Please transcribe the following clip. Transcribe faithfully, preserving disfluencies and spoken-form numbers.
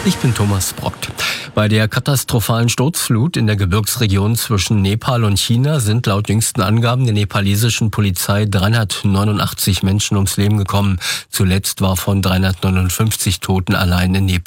Ich bin Thomas Brockt. Bei der katastrophalen Sturzflut in der Gebirgsregion zwischen Nepal und China sind laut jüngsten Angaben der nepalesischen Polizei dreihundertneunundachtzig Menschen ums Leben gekommen. Zuletzt war von dreihundertneunundfünfzig Toten allein in Nepal